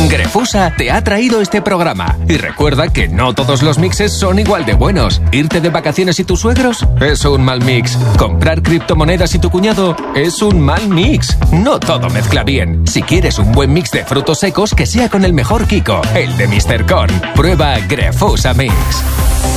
Grefusa te ha traído este programa. Y recuerda que no todos los mixes son igual de buenos. Irte de vacaciones y tus suegros es un mal mix. Comprar criptomonedas y tu cuñado es un mal mix. No todo mezcla bien. Si quieres un buen mix de frutos secos, que sea con el mejor Kiko, el de Mr. Corn. Prueba Grefusa Mix.